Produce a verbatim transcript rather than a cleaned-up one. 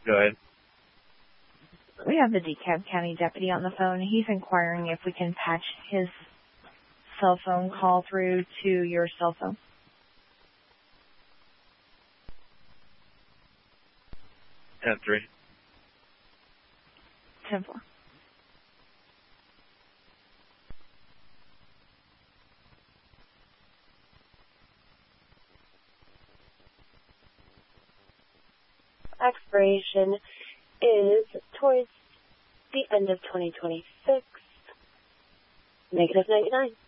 Go ahead. We have the DeKalb County deputy on the phone. He's inquiring if we can patch his cell phone call through to your cell phone. ten three. ten four. Expiration is towards the end of twenty twenty-six, negative ninety-nine.